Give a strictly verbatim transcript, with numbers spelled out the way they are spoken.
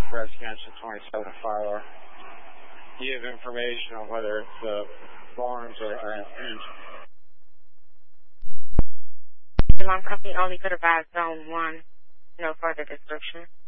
breast cancer twenty-seven Fire. Do you have information on whether it's uh, Barnes or Inch? Alarm company only could advise zone one. No further description.